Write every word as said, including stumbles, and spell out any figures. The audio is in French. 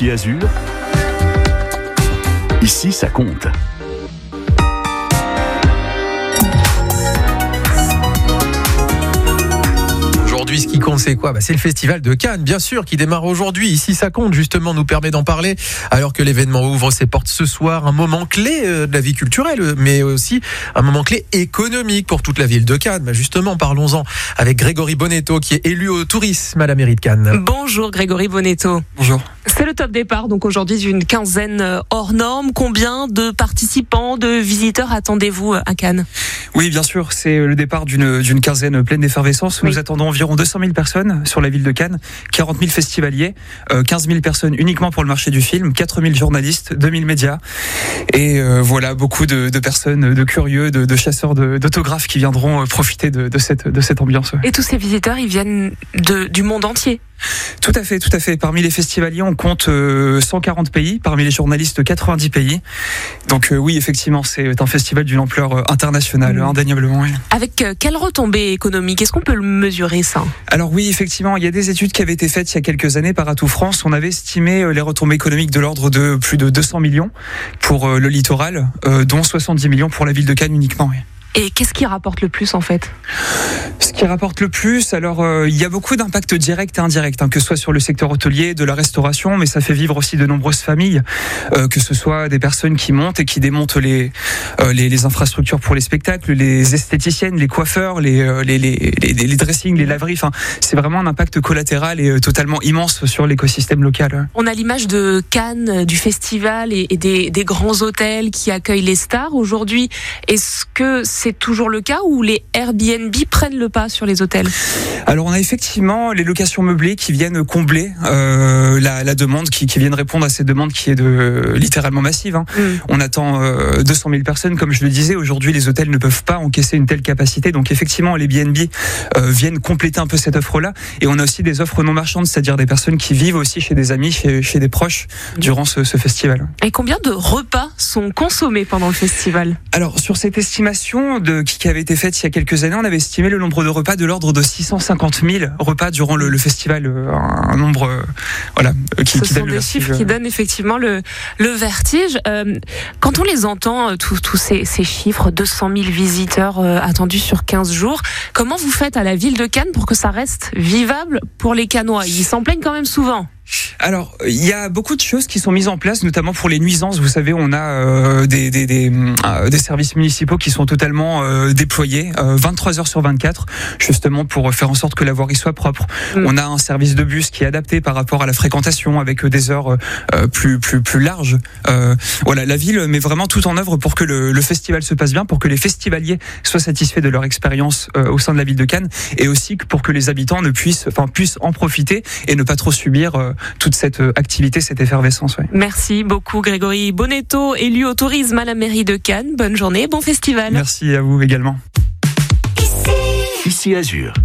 Ici Azur, ici ça compte. Aujourd'hui, ce qui compte, c'est quoi ? Bah, c'est le Festival de Cannes, bien sûr, qui démarre aujourd'hui. Ici, ça compte, justement, nous permet d'en parler, alors que l'événement ouvre ses portes ce soir. Un moment clé de la vie culturelle, mais aussi un moment clé économique pour toute la ville de Cannes. Bah, justement, parlons-en avec Grégory Bonetto, qui est élu au tourisme à la mairie de Cannes. Bonjour Grégory Bonetto. Bonjour. C'est le top départ, donc aujourd'hui, d'une quinzaine hors normes. Combien de participants, de visiteurs attendez-vous à Cannes ? Oui, bien sûr, c'est le départ d'une, d'une quinzaine pleine d'effervescence. Oui. Nous attendons environ deux cent mille personnes sur la ville de Cannes, quarante mille festivaliers, euh, quinze mille personnes uniquement pour le marché du film, quatre mille journalistes, deux mille médias. Et euh, voilà, beaucoup de, de personnes, de curieux, de, de chasseurs de, d'autographes qui viendront profiter de, de, cette, de cette ambiance. Et tous ces visiteurs, ils viennent de, du monde entier ? Tout à fait, tout à fait. Parmi les festivaliers, on compte euh, cent quarante pays. Parmi les journalistes, quatre-vingt-dix pays. Donc euh, oui, effectivement, c'est un festival d'une ampleur euh, internationale, mmh. indéniablement. Oui. Avec euh, quelle retombée économique ? Est-ce qu'on peut le mesurer, ça ? Alors oui, effectivement, il y a des études qui avaient été faites il y a quelques années par Atout France. On avait estimé euh, les retombées économiques de l'ordre de plus de deux cents millions pour euh, le littoral, euh, dont soixante-dix millions pour la ville de Cannes uniquement. Oui. Et qu'est-ce qui rapporte le plus en fait ? Ce qui rapporte le plus, alors euh, il y a beaucoup d'impacts directs et indirects, hein, que ce soit sur le secteur hôtelier, de la restauration, mais ça fait vivre aussi de nombreuses familles, euh, que ce soit des personnes qui montent et qui démontent les, euh, les, les infrastructures pour les spectacles, les esthéticiennes, les coiffeurs, les, euh, les, les, les, les dressings, les laveries, enfin, c'est vraiment un impact collatéral et euh, totalement immense sur l'écosystème local. On a l'image de Cannes, du festival et, et des, des grands hôtels qui accueillent les stars. Aujourd'hui, est-ce que c'est C'est toujours le cas où les Airbnb prennent le pas sur les hôtels ? Alors on a effectivement les locations meublées qui viennent combler euh, la, la demande, qui, qui viennent répondre à cette demande qui est de littéralement massive. Hein. Mm. On attend euh, deux cent mille personnes, comme je le disais. Aujourd'hui, les hôtels ne peuvent pas encaisser une telle capacité. Donc effectivement, les B and B euh, viennent compléter un peu cette offre-là. Et on a aussi des offres non marchandes, c'est-à-dire des personnes qui vivent aussi chez des amis, chez, chez des proches durant ce, ce festival. Et combien de repas sont consommés pendant le festival ? Alors sur cette estimation de, qui avait été faite il y a quelques années, on avait estimé le nombre de repas de l'ordre de six cent cinquante mille repas durant le, le festival, un nombre euh, voilà qui, Ce qui sont donne des le chiffres vertige. qui donnent effectivement le, le vertige. Euh, quand on les entend, tous, tous ces, ces chiffres, deux cent mille visiteurs euh, attendus sur quinze jours, comment vous faites à la ville de Cannes pour que ça reste vivable pour les Cannois ? Ils s'en plaignent quand même souvent. Alors, il y a beaucoup de choses qui sont mises en place, notamment pour les nuisances. Vous savez, on a euh, des, des, des, euh, des services municipaux qui sont totalement euh, déployés, euh, vingt-trois heures sur vingt-quatre, justement pour faire en sorte que la voirie soit propre. Mm. On a un service de bus qui est adapté par rapport à la fréquentation, avec des heures euh, plus plus plus larges. Euh, voilà, la ville met vraiment tout en œuvre pour que le, le festival se passe bien, pour que les festivaliers soient satisfaits de leur expérience euh, au sein de la ville de Cannes, et aussi pour que les habitants ne puissent, enfin, puissent en profiter et ne pas trop subir euh, toute cette activité, cette effervescence. Ouais. Merci beaucoup Grégory Bonetto, élu au tourisme à la mairie de Cannes. Bonne journée, bon festival. Merci à vous également. Ici Azur.